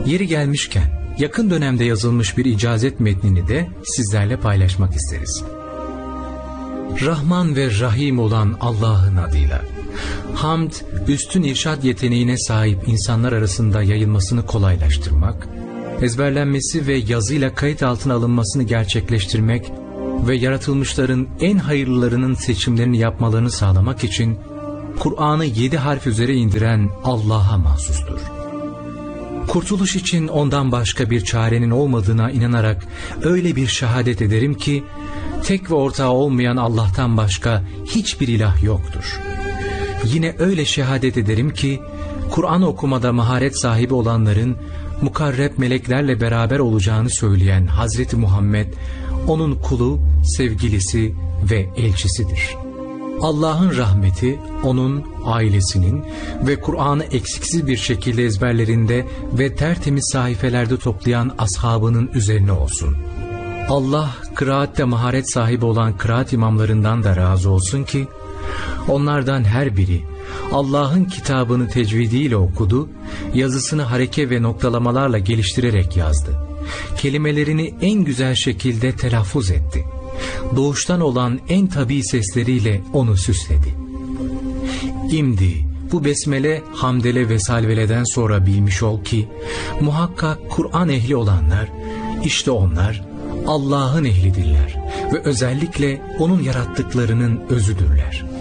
Yeri gelmişken yakın dönemde yazılmış bir icazet metnini de sizlerle paylaşmak isteriz. Rahman ve Rahim olan Allah'ın adıyla. Hamd, üstün irşad yeteneğine sahip insanlar arasında yayılmasını kolaylaştırmak, ezberlenmesi ve yazıyla kayıt altına alınmasını gerçekleştirmek ve yaratılmışların en hayırlılarının seçimlerini yapmalarını sağlamak için Kur'an'ı 7 harf üzere indiren Allah'a mahsustur. Kurtuluş için ondan başka bir çarenin olmadığına inanarak öyle bir şehadet ederim ki, tek ve ortağı olmayan Allah'tan başka hiçbir ilah yoktur. Yine öyle şehadet ederim ki, Kur'an okumada maharet sahibi olanların mukarreb meleklerle beraber olacağını söyleyen Hazreti Muhammed, onun kulu, sevgilisi ve elçisidir. Allah'ın rahmeti, onun, ailesinin ve Kur'an'ı eksiksiz bir şekilde ezberlerinde ve tertemiz sahifelerde toplayan ashabının üzerine olsun. Allah, kıraatte maharet sahibi olan kıraat imamlarından da razı olsun ki, onlardan her biri Allah'ın kitabını tecvidiyle okudu, yazısını hareke ve noktalamalarla geliştirerek yazdı. Kelimelerini en güzel şekilde telaffuz etti. Doğuştan olan en tabii sesleriyle onu süsledi. İmdi bu besmele, hamdele ve salveleden sonra bilmiş ol ki, muhakkak Kur'an ehli olanlar, işte onlar Allah'ın ehlidirler ve özellikle onun yarattıklarının özüdürler.